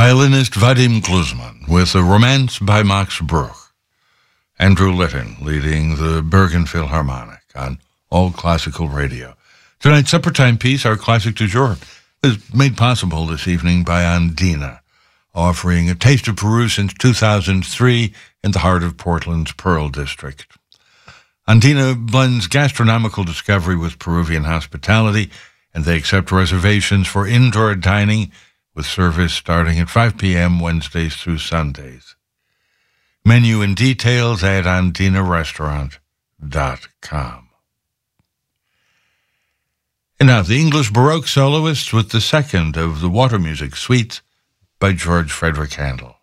Violinist Vadim Gluzman with a Romance by Max Bruch. Andrew Litton leading the Bergen Philharmonic on All Classical Radio. Tonight's suppertime piece, our classic du jour, is made possible this evening by Andina, offering a taste of Peru since 2003 in the heart of Portland's Pearl District. Andina blends gastronomical discovery with Peruvian hospitality, and they accept reservations for indoor dining with service starting at 5 p.m. Wednesdays through Sundays. Menu and details at andinarestaurant.com. And now the English Baroque soloists with the second of the Water Music Suites by George Frederick Handel.